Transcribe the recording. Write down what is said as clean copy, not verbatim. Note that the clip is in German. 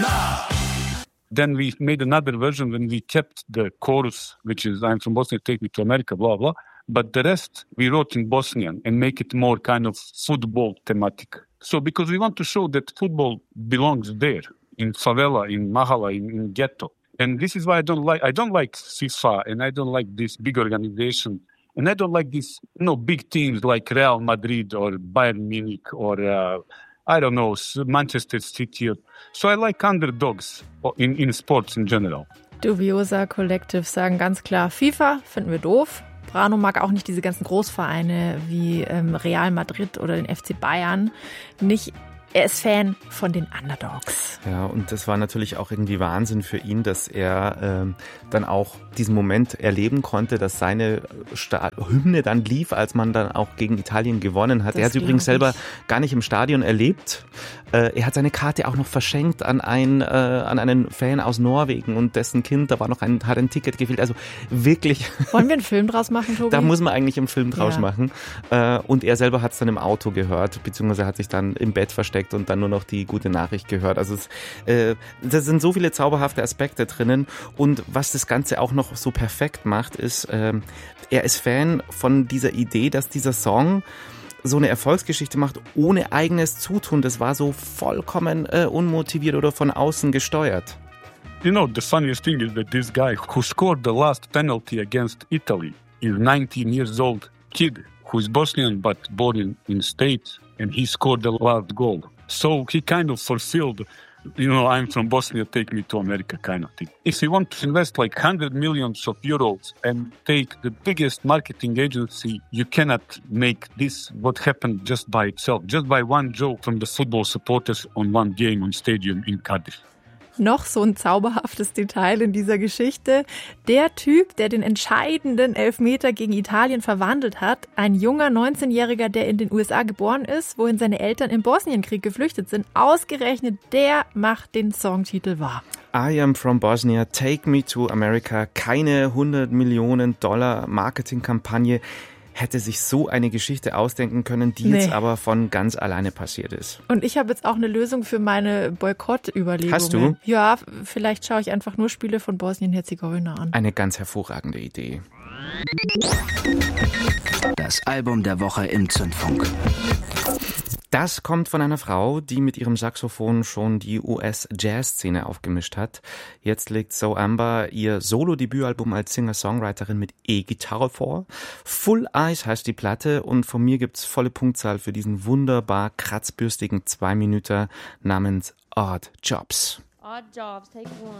Then we made another version when we kept the chorus, which is I'm from Bosnia, take me to America, blah, blah. But the rest we wrote in Bosnian and make it more kind of football thematic. So because we want to show that football belongs there, in favela, in mahala, in ghetto. And this is why I don't like FIFA and I don't like this big organization. And I don't like these, big teams like Real Madrid or Bayern Munich or I don't know, Manchester City. So I like underdogs in sports in general. Dubiosa Collective sagen ganz klar, FIFA finden wir doof. Brano mag auch nicht diese ganzen Großvereine wie Real Madrid oder den FC Bayern nicht. Er ist Fan von den Underdogs. Ja, und das war natürlich auch irgendwie Wahnsinn für ihn, dass er dann auch diesen Moment erleben konnte, dass seine Hymne dann lief, als man dann auch gegen Italien gewonnen hat. Er hat es übrigens selber gar nicht im Stadion erlebt. Er hat seine Karte auch noch verschenkt an einen Fan aus Norwegen und dessen Kind, da war noch hat ein Ticket gefehlt. Also wirklich. Wollen wir einen Film draus machen, Tobi? Da muss man eigentlich einen Film draus machen. Und er selber hat es dann im Auto gehört, beziehungsweise hat sich dann im Bett versteckt und dann nur noch die gute Nachricht gehört. Also da sind so viele zauberhafte Aspekte drinnen. Und was das Ganze auch noch so perfekt macht, ist, er ist Fan von dieser Idee, dass dieser Song so eine Erfolgsgeschichte macht, ohne eigenes Zutun. Das war so vollkommen unmotiviert oder von außen gesteuert. The funniest thing is that this guy who scored the last penalty against Italy is a 19 years old kid who is Bosnian but born in States, and he scored the last goal. So he kind of fulfilled, I'm from Bosnia, take me to America kind of thing. If you want to invest like 100 millions of euros and take the biggest marketing agency, you cannot make this what happened just by itself, just by one joke from the football supporters on one game on stadium in Cardiff. Noch so ein zauberhaftes Detail in dieser Geschichte. Der Typ, der den entscheidenden Elfmeter gegen Italien verwandelt hat, ein junger 19-Jähriger, der in den USA geboren ist, wohin seine Eltern im Bosnienkrieg geflüchtet sind, ausgerechnet der macht den Songtitel wahr. I am from Bosnia, take me to America. Keine $100 Millionen Marketingkampagne hätte sich so eine Geschichte ausdenken können, die jetzt aber von ganz alleine passiert ist. Und ich habe jetzt auch eine Lösung für meine Boykott-Überlegungen. Hast du? Ja, vielleicht schaue ich einfach nur Spiele von Bosnien-Herzegowina an. Eine ganz hervorragende Idee. Das Album der Woche im Zündfunk. Das kommt von einer Frau, die mit ihrem Saxophon schon die US-Jazz-Szene aufgemischt hat. Jetzt legt Zoe Amber ihr Solo-Debütalbum als Singer-Songwriterin mit E-Gitarre vor. Full Eyes heißt die Platte und von mir gibt's volle Punktzahl für diesen wunderbar kratzbürstigen 2 Minuten namens Odd Jobs. Odd Jobs, take one.